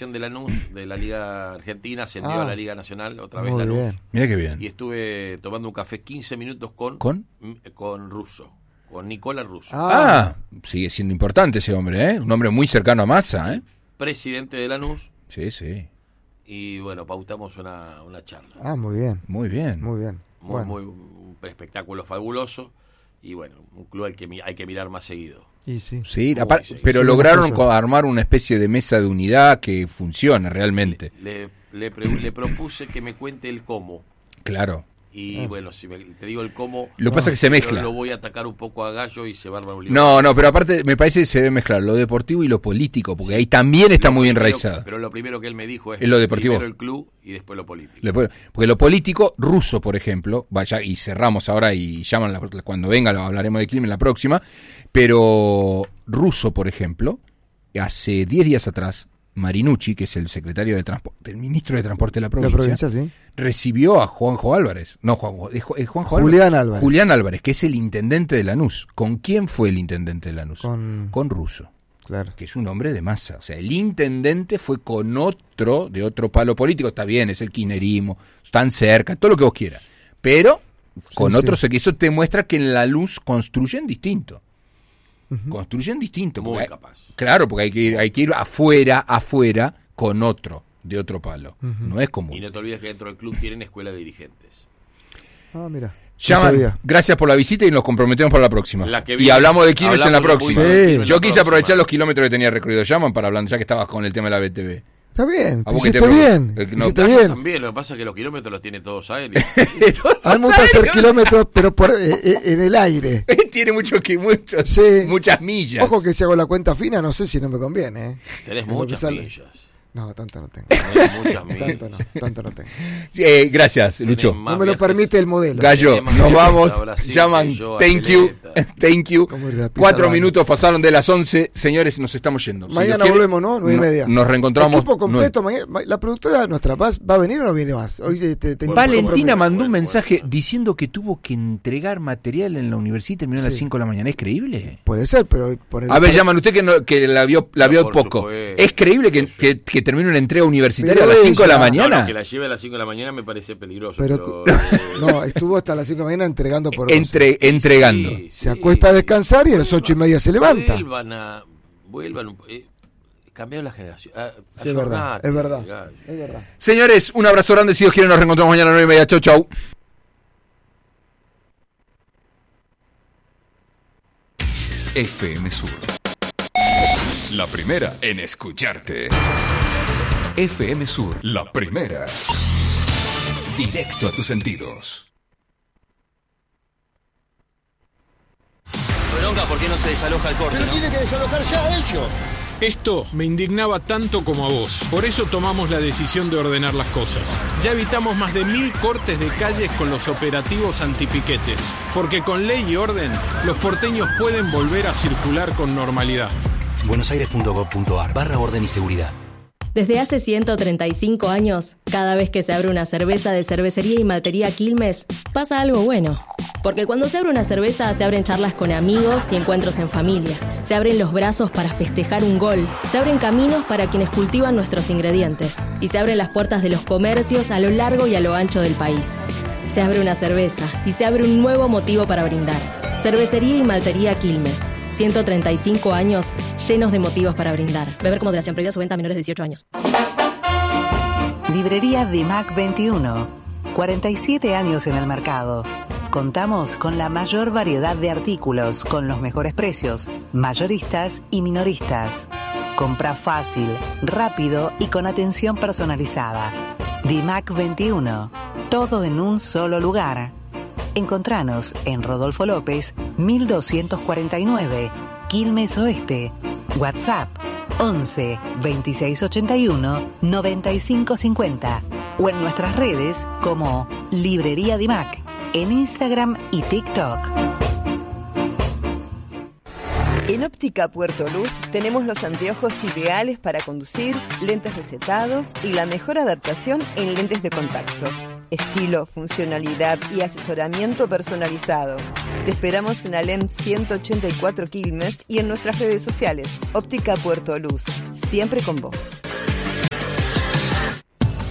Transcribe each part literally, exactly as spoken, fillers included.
clasificación de Lanús, de la Liga Argentina, ascendió Ah, a la Liga Nacional, otra vez muy Lanús. bien. Mira qué bien. Y estuve tomando un café quince minutos con ¿Con? con Russo, con Nicola Russo, Ah, sigue siendo importante ese hombre, ¿eh? Un hombre muy cercano a Massa, ¿eh? presidente de Lanús, Sí, sí. y bueno, pautamos una, una charla. Ah, muy bien, Muy bien. muy bien. Muy, Bueno, muy, un espectáculo fabuloso, y bueno, un club al que mi- hay que mirar más seguido. y sí. Sí, Muy apar- sí. pero Sí, lograron una cosa. co- armar una especie de mesa de unidad que funcione realmente. Le, le, pre- le propuse que me cuente el cómo, Claro. y bueno, si me- te digo el cómo, Lo que pasa es que se yo mezcla. lo voy a atacar un poco a Gallo y se va a armar un lío. No, no, pero aparte me parece que se debe mezclar lo deportivo y lo político, porque ahí también está Lo muy primero- enraizado. Pero lo primero que él me dijo es, Es lo deportivo. primero el club y después lo político. Lo- Porque lo político, Russo, por ejemplo, vaya, y cerramos ahora y llaman la- cuando venga, lo hablaremos de Quilmes la próxima, pero Russo, por ejemplo, hace diez días atrás, Marinucci, que es el secretario de transporte, el ministro de Transporte de la La provincia, provincia, sí. recibió a Juanjo Álvarez, no Juanjo, es, Ju- es Juanjo Julián Álvarez. Álvarez. Julián Álvarez, que es el intendente de Lanús. ¿Con quién fue el intendente de Lanús? Con- Con Russo, Claro. que es un hombre de masa. O sea, el intendente fue con otro, de otro palo político, está bien, es el kirchnerismo, están cerca, todo lo que vos quieras. Pero con Sí, otro, sí. que eso te muestra que en la luz construyen distinto. Construyen distinto. Muy porque hay- capaz. Claro, porque hay que ir, hay que ir afuera, afuera, con otro, de otro palo. No es común. Y no te olvides que dentro del club tienen escuela de dirigentes. Ah, mira. Llaman, No sabía. gracias por la visita y nos comprometemos para la próxima. La que y viene. hablamos de Quilmes en la Hablamos próxima. muy bien de Quilmes en Yo la quise próxima. aprovechar los kilómetros que tenía recorrido. Llaman para hablar, ya que estabas con el tema de la B T V. Está bien, ¿A te vos qué te hiciste preocupa? bien, Eh, te no, hiciste Gallo bien. También, lo que pasa es que los kilómetros los tiene todos a él. A mí me gusta hacer kilómetros, pero por, eh, eh, en el aire. Tiene mucho, que- muchos, Sí. muchas millas. Ojo que si hago la cuenta fina, no sé si no me conviene. ¿eh? Tenés Es lo que muchas sale. millas. No, tanto no tengo. Tenés muchas millas. Tanto no, tanto no tengo. Sí, eh, gracias, Lucho. Tenés más No me lo viajes. permite el modelo. Gallo, Tenemos nos viajes vamos. a Brasil, Llaman. que yo, a Thank you. Peleta. Thank you. ¿Cómo ir de pizza Cuatro al baño? minutos pasaron de las once. Señores, nos estamos yendo. Si Mañana Dios quiere, volvemos, ¿no? Nueve y no- media. Nos reencontramos. Equipo completo. Mañana, ma- la productora nuestra Paz va a venir o no viene más. Hoy este, te- Valentina compromiso. mandó un Bueno, mensaje bueno. diciendo que tuvo que entregar material en la universidad y terminó a las Sí. cinco de la mañana. ¿Es creíble? Puede ser, pero por el A ver, llaman usted que, no- que la vio, la No, vio por poco. supuesto. ¿Es creíble que, Sí. que, que termine una entrega universitaria Pero a las cinco de la ella- No, mañana? no, que la lleve a las cinco de la mañana me parece peligroso. Pero, Pero, eh, no, estuvo hasta las cinco de la mañana entregando por once. Entre, entregando. sí, Se sí. acuesta a descansar y a las ocho y media se levanta. Vuelvan a. Vuelvan un po- eh, cambiaron la generación. Ah, Sí, es verdad, ayornate, es verdad, Gallo. es verdad. Señores, un abrazo grande. Si Dios quiere, nos reencontramos mañana a las nueve y media. Chau, chau. F M Sur. La primera en escucharte. F M Sur, la primera. Directo a tus sentidos. Bronca, ¿por qué no se desaloja el corte? Pero tiene que desalojar ya ellos. Esto me indignaba tanto como a vos. Por eso tomamos la decisión de ordenar las cosas. Ya evitamos más de mil cortes de calles con los operativos antipiquetes. Porque con ley y orden, los porteños pueden volver a circular con normalidad. buenosaires punto gov punto ar barra orden y seguridad. Desde hace ciento treinta y cinco años, cada vez que se abre una cerveza de Cervecería y Maltería Quilmes, pasa algo bueno. Porque cuando se abre una cerveza, se abren charlas con amigos y encuentros en familia. Se abren los brazos para festejar un gol. Se abren caminos para quienes cultivan nuestros ingredientes. Y se abren las puertas de los comercios a lo largo y a lo ancho del país. Se abre una cerveza y se abre un nuevo motivo para brindar. Cervecería y Maltería Quilmes. ciento treinta y cinco años llenos de motivos para brindar. Beber con moderación, prohibida su venta a menores de dieciocho años. Librería Dimac veintiuno. cuarenta y siete años en el mercado. Contamos con la mayor variedad de artículos, con los mejores precios, mayoristas y minoristas. Compra fácil, rápido y con atención personalizada. Dimac veintiuno. Todo en un solo lugar. Encontranos en Rodolfo López, mil doscientos cuarenta y nueve, Quilmes Oeste. WhatsApp once veintiséis ochenta y uno noventa y cinco cincuenta o en nuestras redes como Librería Dimac en Instagram y TikTok. En Óptica Puerto Luz tenemos los anteojos ideales para conducir, lentes recetados y la mejor adaptación en lentes de contacto. Estilo, funcionalidad y asesoramiento personalizado. Te esperamos en Alem ciento ochenta y cuatro Quilmes y en nuestras redes sociales. Óptica Puerto Luz, siempre con vos.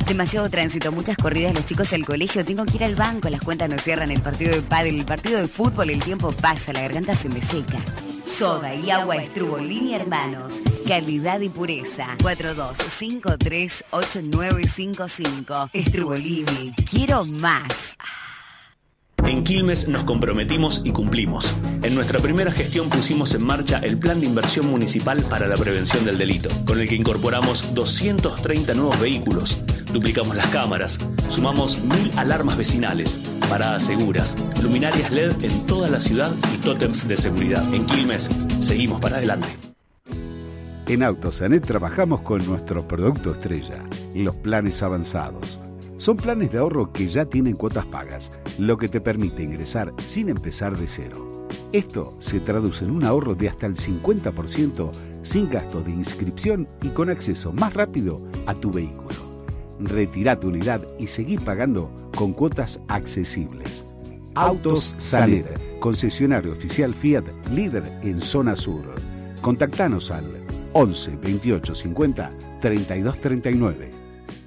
Demasiado tránsito, muchas corridas, los chicos al colegio, tengo que ir al banco, las cuentas no cierran, el partido de pádel, el partido de fútbol, el tiempo pasa, la garganta se me seca. Soda y agua Estrubolini Hermanos. Calidad y pureza. cuatro dos cinco tres ocho nueve cinco cinco. Estrubolini. Quiero más. En Quilmes nos comprometimos y cumplimos. En nuestra primera gestión pusimos en marcha el Plan de Inversión Municipal para la Prevención del Delito, con el que incorporamos doscientos treinta nuevos vehículos, duplicamos las cámaras, sumamos mil alarmas vecinales, paradas seguras, luminarias L E D en toda la ciudad y tótems de seguridad. En Quilmes, seguimos para adelante. En Autosanet trabajamos con nuestro producto estrella, los planes avanzados. Son planes de ahorro que ya tienen cuotas pagas, lo que te permite ingresar sin empezar de cero. Esto se traduce en un ahorro de hasta el cincuenta por ciento sin gasto de inscripción y con acceso más rápido a tu vehículo. Retirá tu unidad y seguí pagando con cuotas accesibles. Autos Sanet, concesionario oficial Fiat, líder en zona sur. Contactanos al once veintiocho cincuenta treinta y dos treinta y nueve.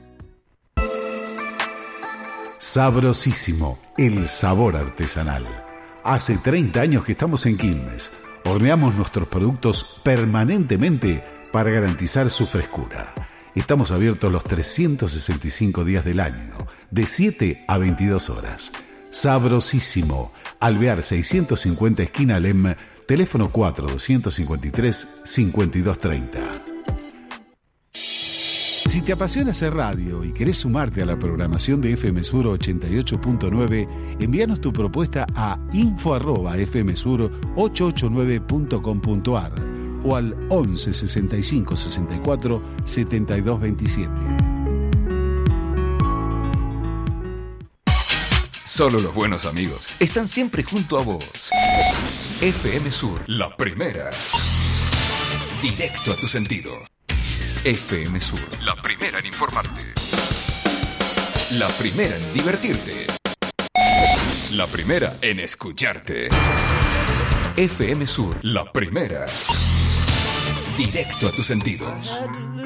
Sabrosísimo, el sabor artesanal. Hace treinta años que estamos en Quilmes. Horneamos nuestros productos permanentemente para garantizar su frescura. Estamos abiertos los trescientos sesenta y cinco días del año, de siete a veintidós horas. Sabrosísimo, Alvear seiscientos cincuenta esquina Lem, teléfono cuatro dos cinco tres cinco dos tres cero. Si te apasiona hacer radio y querés sumarte a la programación de F M Sur ochenta y ocho punto nueve, envíanos tu propuesta a info arroba f m sur ochocientos ochenta y nueve punto com punto a r o al once sesenta y cinco sesenta y cuatro setenta y dos veintisiete. Solo los buenos amigos están siempre junto a vos. F M Sur, la primera. Directo a tu sentido. F M Sur, la primera en informarte. La primera en divertirte. La primera en escucharte. F M Sur, la primera. Directo a tus sentidos.